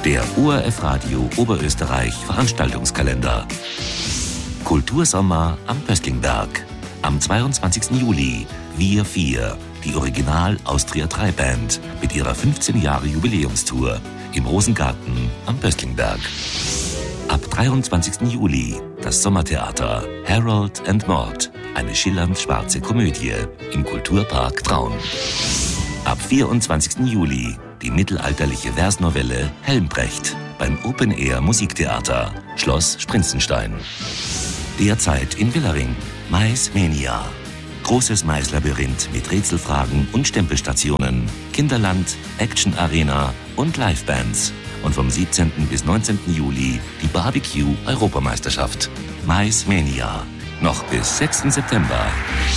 Der ORF Radio Oberösterreich Veranstaltungskalender. Kultursommer am Pöstlingberg. Am 22. Juli Wir 4, die Original Austria 3 Band mit ihrer 15 Jahre Jubiläumstour im Rosengarten am Pöstlingberg. Ab 23. Juli das Sommertheater Harold and Maude, eine schillernd schwarze Komödie im Kulturpark Traun. Ab 24. Juli die mittelalterliche Versnovelle Helmbrecht beim Open Air Musiktheater Schloss Sprinzenstein. Derzeit in Villaring Mais Mania. Großes Maislabyrinth mit Rätselfragen und Stempelstationen, Kinderland, Action Arena und Livebands. Und vom 17. bis 19. Juli die Barbecue-Europameisterschaft. Mais Mania. Noch bis 6. September.